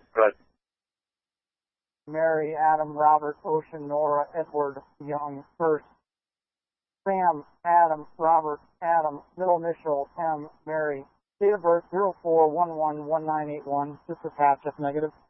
Good. Mary, Adam, Robert, Ocean, Nora, Edward, Young, first. Sam, Adam, Robert, Adam, middle initial, M, Mary. Date of birth 04111981. This is half, just negative.